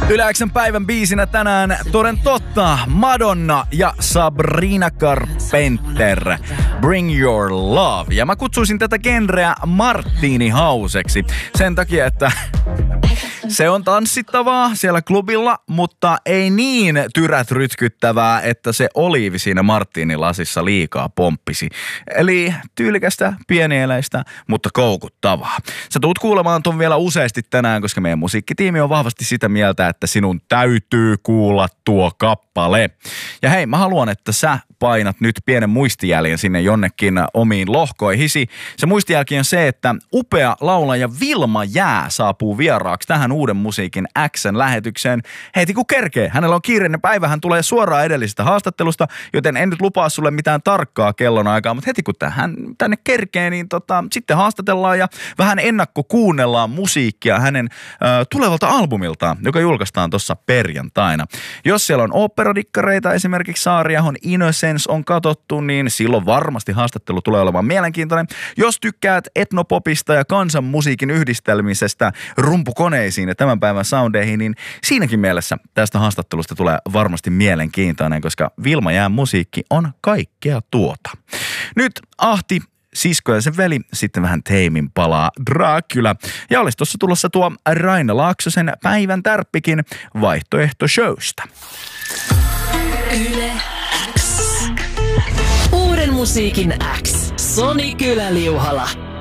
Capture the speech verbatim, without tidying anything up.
Yle X:n päivän biisinä tänään toden totta Madonna ja Sabrina Carpenter, Bring Your Love. Ja mä kutsuisin tätä genreä Martini Houseksi sen takia, että se on tanssittavaa siellä klubilla, mutta ei niin tyrät rytkyttävää, että se oliivi siinä Martini-lasissa liikaa pomppisi. Eli tyylikästä, pienieleistä, mutta koukuttavaa. Sä tuut kuulemaan ton vielä useasti tänään, koska meidän musiikkitiimi on vahvasti sitä mieltä, että sinun täytyy kuulla tuo kappale. Ja hei, mä haluan, että sä painat nyt pienen muistijäljen sinne jonnekin omiin lohkoihisi. Se muistijälki on se, että upea laulaja Vilma Jää saapuu vieraaksi tähän uuden musiikin X:n lähetykseen heti kun kerkee. Hänellä on kiireinen päivä, hän tulee suoraan edellisestä haastattelusta, joten en nyt lupaa sulle mitään tarkkaa kellonaikaa, mutta heti kun hän tänne kerkee, niin tota, sitten haastatellaan ja vähän ennakkokuunnellaan musiikkia hänen ö, tulevalta albumiltaan, joka julkaistaan tuossa perjantaina. Jos siellä on oopperadikkareita, esimerkiksi Saariahon Innocence on katsottu, niin silloin varmasti haastattelu tulee olemaan mielenkiintoinen. Jos tykkäät etnopopista ja kansanmusiikin yhdistelmisestä rumpukoneisiin ja tämän päivän soundeihin, niin siinäkin mielessä tästä haastattelusta tulee varmasti mielenkiintoinen, koska Vilma Jään musiikki on kaikkea tuota. Nyt Ahti, sisko ja sen veli, sitten vähän Teimin palaa Dracula. Ja olisi tuossa tulossa tuo Raina Laaksosen päivän tärppikin vaihtoehto showsta. Yle X. Uuden musiikin X. Soni Kylä-Liuhala.